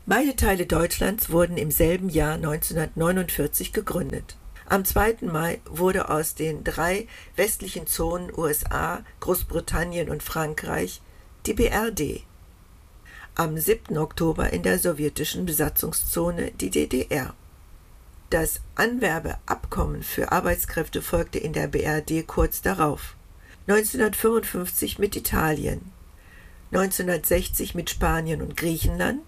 Beide Teile Deutschlands wurden im selben Jahr 1949 gegründet. Am 2. Mai wurde aus den 3 westlichen Zonen USA, Großbritannien und Frankreich die BRD. Am 7. Oktober in der sowjetischen Besatzungszone die DDR. Das Anwerbeabkommen für Arbeitskräfte folgte in der BRD kurz darauf. 1955 mit Italien, 1960 mit Spanien und Griechenland,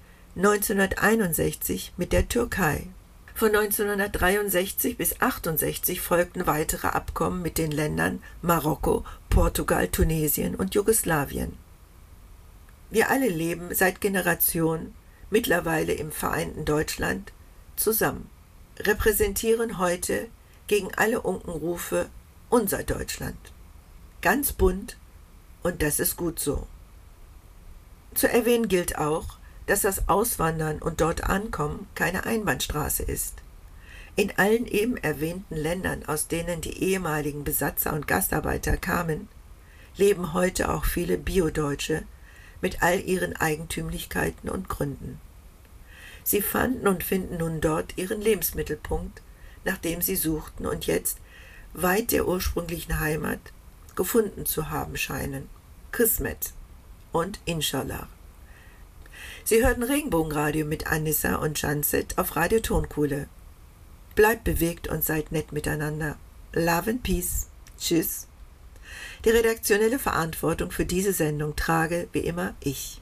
1961 mit der Türkei. Von 1963 bis 1968 folgten weitere Abkommen mit den Ländern Marokko, Portugal, Tunesien und Jugoslawien. Wir alle leben seit Generationen, mittlerweile im vereinten Deutschland, zusammen, repräsentieren heute gegen alle Unkenrufe unser Deutschland. Ganz bunt, und das ist gut so. Zu erwähnen gilt auch, dass das Auswandern und dort Ankommen keine Einbahnstraße ist. In allen eben erwähnten Ländern, aus denen die ehemaligen Besatzer und Gastarbeiter kamen, leben heute auch viele Bio-Deutsche mit all ihren Eigentümlichkeiten und Gründen. Sie fanden und finden nun dort ihren Lebensmittelpunkt, nach dem sie suchten und jetzt, weit der ursprünglichen Heimat, gefunden zu haben scheinen. Kismet und Inshallah. Sie hörten Regenbogenradio mit Anissa und Janset auf Radio Tonkuhle. Bleibt bewegt und seid nett miteinander. Love and Peace. Tschüss. Die redaktionelle Verantwortung für diese Sendung trage, wie immer, ich.